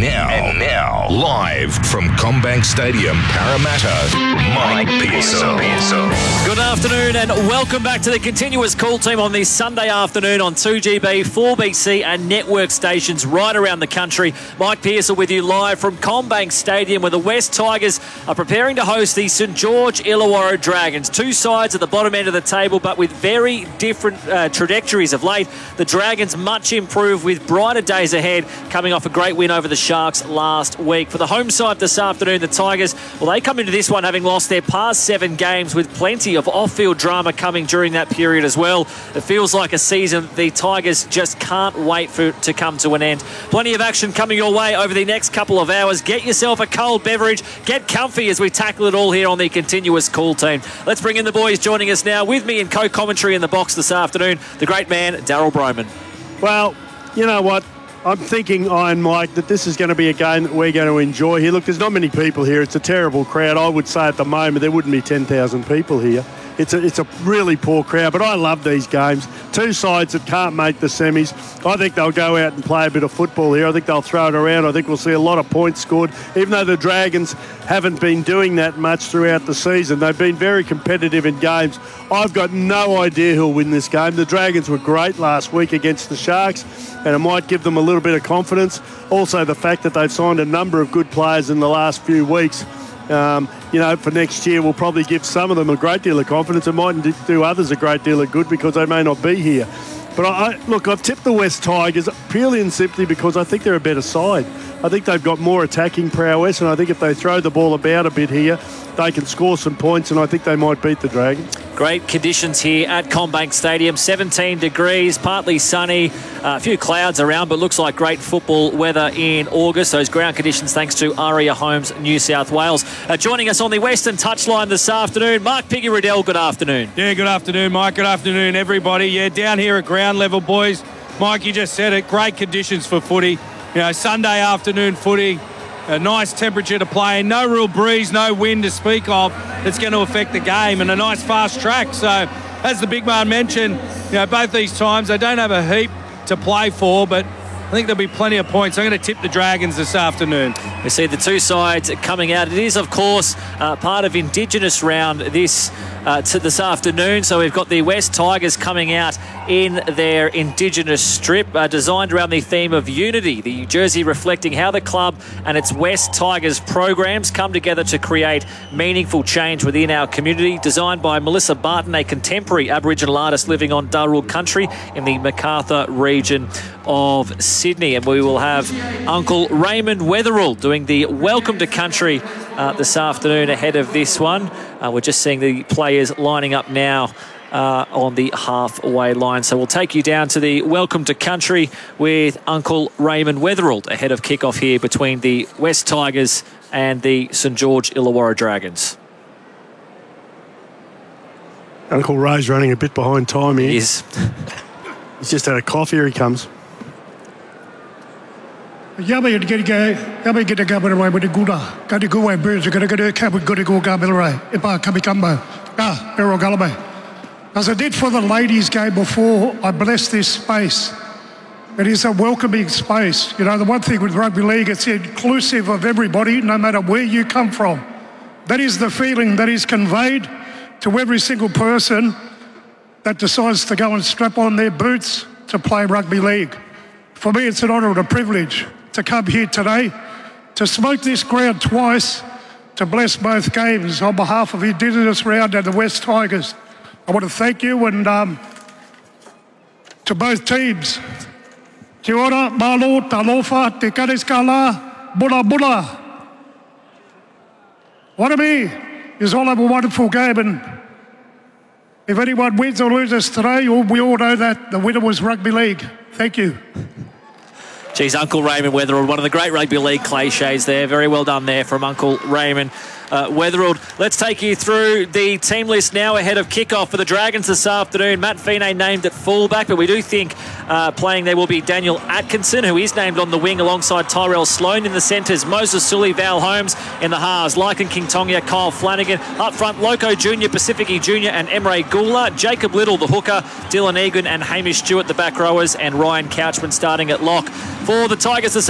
now, live from Combank Stadium, Parramatta, Mike Pearson. Good afternoon and welcome back to the continuous call team on this Sunday afternoon on 2GB, 4BC and network stations right around the country. Mike Pearson with you live from Combank Stadium, where the West Tigers are preparing to host the St George Illawarra Dragons. Two sides at the bottom end of the table, but with very different trajectories of late. The Dragons much improved with brighter days ahead, coming off a great win over the Sharks last week. For the home side this afternoon, the Tigers, well, they come into this one having lost their past 7 games with plenty of off-field drama coming during that period as well. It feels like a season the Tigers just can't wait for it to come to an end. Plenty of action coming your way over the next couple of hours. Get yourself a cold beverage, get comfy as we tackle it all here on the continuous call team. Let's bring in the boys joining us now. With me in co-commentary in the box this afternoon, the great man, Daryl Broman. Well, you know what? I'm thinking, Iron Mike, that this is going to be a game that we're going to enjoy here. Look, there's not many people here. It's a terrible crowd. I would say at the moment there wouldn't be 10,000 people here. It's a really poor crowd, but I love these games. Two sides that can't make the semis. I think they'll go out and play a bit of football here. I think they'll throw it around. I think we'll see a lot of points scored, even though the Dragons haven't been doing that much throughout the season. They've been very competitive in games. I've got no idea who'll win this game. The Dragons were great last week against the Sharks, and it might give them a little bit of confidence. Also, the fact that they've signed a number of good players in the last few weeks, for next year will probably give some of them a great deal of confidence. It might do others a great deal of good because they may not be here. But I've tipped the West Tigers purely and simply because I think they're a better side. I think they've got more attacking prowess, and I think if they throw the ball about a bit here, they can score some points, and I think they might beat the Dragons. Great conditions here at Combank Stadium. 17 degrees, partly sunny, a few clouds around, but looks like great football weather in August. Those ground conditions thanks to Aria Homes, New South Wales. Joining us on the Western Touchline this afternoon, Mark Piggy Riddell, good afternoon. Yeah, good afternoon, Mike. Good afternoon, everybody. Yeah, down here at ground level, boys. Mike, you just said it. Great conditions for footy. Sunday afternoon footy. A nice temperature to play in, no real breeze, no wind to speak of that's going to affect the game, and a nice fast track. So, as the big man mentioned, both these times they don't have a heap to play for, but I think there'll be plenty of points. I'm going to tip the Dragons this afternoon. We see the two sides coming out. It is, of course, part of Indigenous round this afternoon. So we've got the West Tigers coming out in their Indigenous strip, designed around the theme of unity. The jersey reflecting how the club and its West Tigers programs come together to create meaningful change within our community. Designed by Melissa Barton, a contemporary Aboriginal artist living on Darug country in the Macarthur region of Sydney. And we will have Uncle Raymond Wetherell doing the Welcome to Country this afternoon ahead of this one. We're just seeing the players lining up now on the halfway line. So we'll take you down to the Welcome to Country with Uncle Raymond Wetherell ahead of kickoff here between the West Tigers and the St George Illawarra Dragons. Uncle Ray's running a bit behind time here. He is. He's just had a cough. Here he comes. Yabe get a gabber away with the Gouda. Got to go away, birds. You got to go to camp with good to go gabber away. Ipa Kabikamba. Pero Galabe. As I did for the ladies' game before, I bless this space. It is a welcoming space. The one thing with rugby league, it's inclusive of everybody, no matter where you come from. That is the feeling that is conveyed to every single person that decides to go and strap on their boots to play rugby league. For me, it's an honour and a privilege to come here today, to smoke this ground twice, to bless both games on behalf of Indigenous Round and the West Tigers. I want to thank you and to both teams. Kia ora, malo, talofa, te kareskala, bula bula. Wannabe is all of a wonderful game, and if anyone wins or loses today, we all know that the winner was rugby league. Thank you. Geez, Uncle Raymond Wetherell, one of the great rugby league cliches there. Very well done there from Uncle Raymond Wetherell. Let's take you through the team list now ahead of kickoff for the Dragons this afternoon. Matt Feeney named at fullback, but we do think playing there will be Daniel Atkinson, who is named on the wing alongside Tyrell Sloan in the centres. Moses Sully, Val Holmes in the halves. Lycan King-Tongia, Kyle Flanagan. Up front, Loco Jr., Pacifici Jr. and Emre Gula. Jacob Little, the hooker. Dylan Egan and Hamish Stewart, the back rowers. And Ryan Couchman starting at lock. For the Tigers this